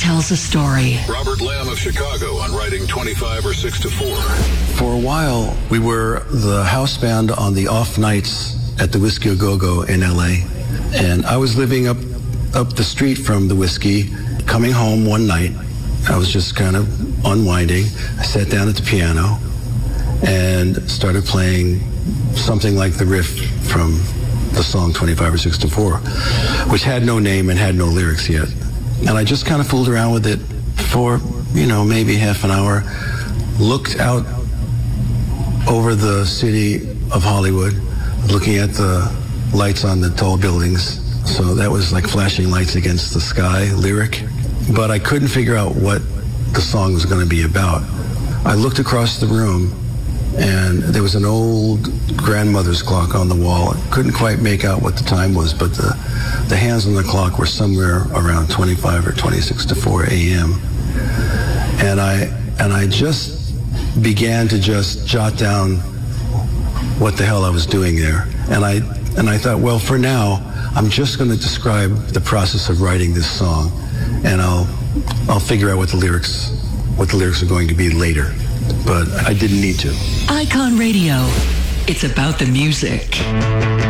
tells a story. Robert Lamb of Chicago on writing 25 or 6 to 4. For a while, we were the house band on the off nights at the Whiskey A Go-Go in L.A. And I was living up the street from the Whiskey, coming home one night. I was just kind of unwinding. I sat down at the piano and started playing something like the riff from the song 25 or 6 to 4, which had no name and had no lyrics yet. And I just kind of fooled around with it for, maybe half an hour, looked out over the city of Hollywood, looking at the lights on the tall buildings. So that was like flashing lights against the sky lyric. But I couldn't figure out what the song was going to be about. I looked across the room, and there was an old grandmother's clock on the wall. I couldn't quite make out what the time was, but the hands on the clock were somewhere around 25 or 26 to 4 a.m. And I just began to just jot down what the hell I was doing there. And I thought, well, for now, I'm just going to describe the process of writing this song, and I'll figure out what the lyrics are going to be later. But I didn't need to. Icon Radio. It's about the music.